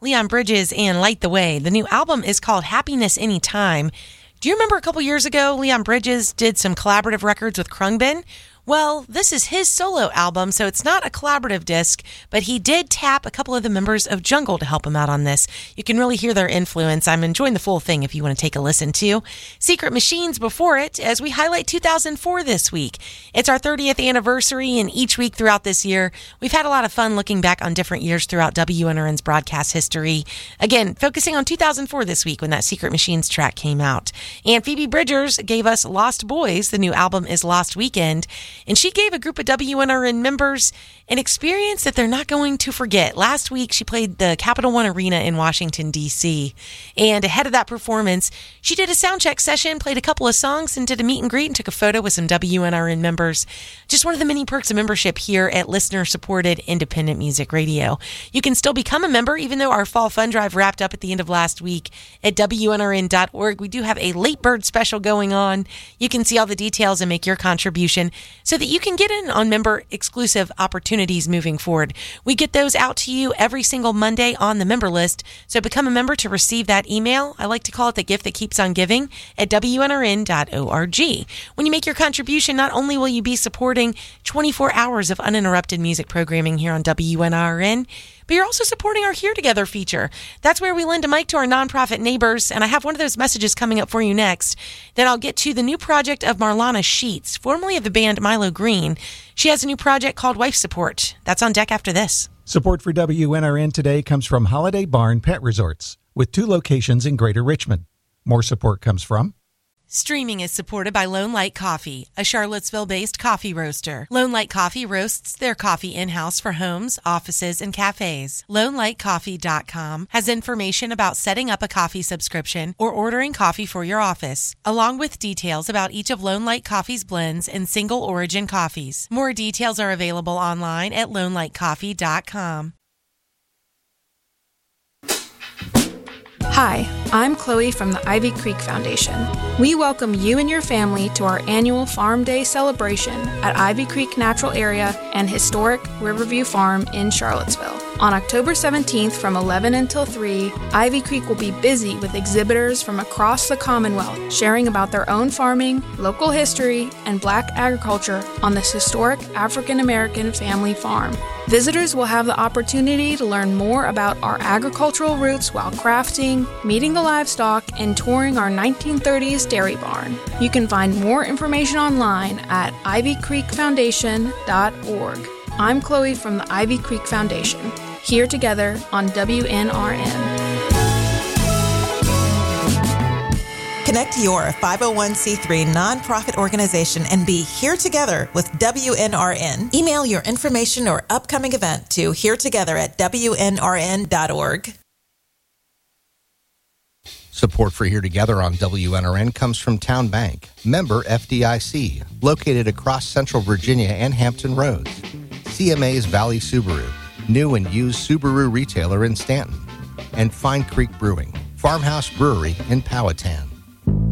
Leon Bridges and Light the Way. The new album is called Happiness Anytime. Do you remember a couple years ago, Leon Bridges did some collaborative records with Khruangbin? Well, this is his solo album, so it's not a collaborative disc, but he did tap a couple of the members of Jungle to help him out on this. You can really hear their influence. I'm enjoying the full thing if you want to take a listen to. Secret Machines before it, as we highlight 2004 this week. It's our 30th anniversary, and each week throughout this year, we've had a lot of fun looking back on different years throughout WNRN's broadcast history. Again, focusing on 2004 this week when that Secret Machines track came out. And Phoebe Bridgers gave us Lost Boys. The new album is Lost Weekend. And she gave a group of WNRN members an experience that they're not going to forget. Last week, she played the Capital One Arena in Washington, D.C. And ahead of that performance, she did a soundcheck session, played a couple of songs, and did a meet and greet and took a photo with some WNRN members. Just one of the many perks of membership here at listener-supported independent music radio. You can still become a member, even though our fall fund drive wrapped up at the end of last week at WNRN.org. We do have a late bird special going on. You can see all the details and make your contribution so that you can get in on member-exclusive opportunities moving forward. We get those out to you every single Monday on the member list, so become a member to receive that email. I like to call it the gift that keeps on giving at WNRN.org. When you make your contribution, not only will you be supporting 24 hours of uninterrupted music programming here on WNRN, but you're also supporting our Here Together feature. That's where we lend a mic to our nonprofit neighbors, and I have one of those messages coming up for you next. Then I'll get to the new project of Marlana Sheets, formerly of the band Milo Green. She has a new project called Wife Support. That's on deck after this. Support for WNRN today comes from Holiday Barn Pet Resorts, with 2 locations in Greater Richmond. More support comes from... Streaming is supported by Lone Light Coffee, a Charlottesville-based coffee roaster. Lone Light Coffee roasts their coffee in-house for homes, offices, and cafes. LoneLightCoffee.com has information about setting up a coffee subscription or ordering coffee for your office, along with details about each of Lone Light Coffee's blends and single origin coffees. More details are available online at LoneLightCoffee.com. Hi, I'm Chloe from the Ivy Creek Foundation. We welcome you and your family to our annual Farm Day celebration at Ivy Creek Natural Area and historic Riverview Farm in Charlottesville. On October 17th from 11 until 3, Ivy Creek will be busy with exhibitors from across the Commonwealth sharing about their own farming, local history, and Black agriculture on this historic African-American family farm. Visitors will have the opportunity to learn more about our agricultural roots while crafting, meeting the livestock, and touring our 1930s dairy barn. You can find more information online at ivycreekfoundation.org. I'm Chloe from the Ivy Creek Foundation, here together on WNRN. Connect your 501c3 nonprofit organization and be here together with WNRN. Email your information or upcoming event to heretogether@WNRN.org. Support for Here Together on WNRN comes from Town Bank, member FDIC, located across Central Virginia and Hampton Roads. CMA's Valley Subaru, new and used Subaru retailer in Stanton. And Fine Creek Brewing, Farmhouse Brewery in Powhatan.